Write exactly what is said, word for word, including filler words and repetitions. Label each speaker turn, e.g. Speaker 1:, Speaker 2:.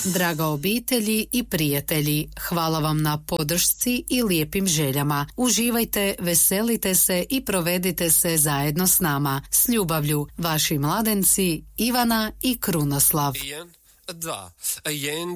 Speaker 1: Draga obitelji i prijatelji, hvala vam na podršci i lijepim željama. Uživajte, veselite se i provedite se zajedno s nama. S ljubavlju, vaši mladenci Ivana i Krunoslav.
Speaker 2: Jedan, dva, jedan,